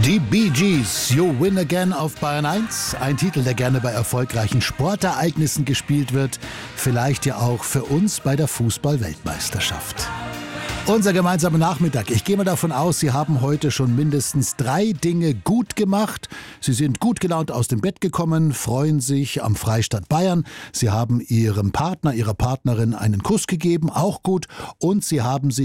Die Bee Gees, You Win Again auf Bayern 1. Ein Titel, der gerne bei erfolgreichen Sportereignissen gespielt wird. Vielleicht ja auch für uns bei der Fußball-Weltmeisterschaft. Unser gemeinsamer Nachmittag. Ich gehe mal davon aus, Sie haben heute schon mindestens 3 Dinge gut gemacht. Sie sind gut gelaunt aus dem Bett gekommen, freuen sich am Freistaat Bayern. Sie haben Ihrem Partner, Ihrer Partnerin einen Kuss gegeben, auch gut. Und Sie haben sich